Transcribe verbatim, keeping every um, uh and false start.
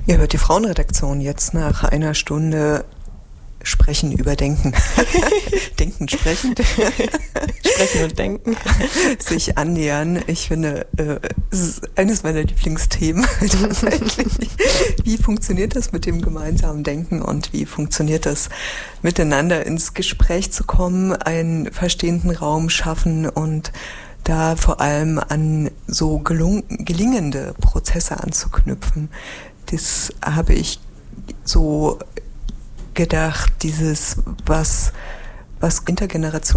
Ihr hört die Frauenredaktion jetzt nach einer Stunde Sprechen über Denken. Denken, sprechen. Sprechen und denken. Sich annähern. Ich finde, äh, es ist eines meiner Lieblingsthemen tatsächlich. Wie funktioniert das mit dem gemeinsamen Denken und wie funktioniert das miteinander ins Gespräch zu kommen, einen verstehenden Raum schaffen und da vor allem an so gelung- gelingende Prozesse anzuknüpfen. Das habe ich so gedacht, dieses, was, was Intergeneration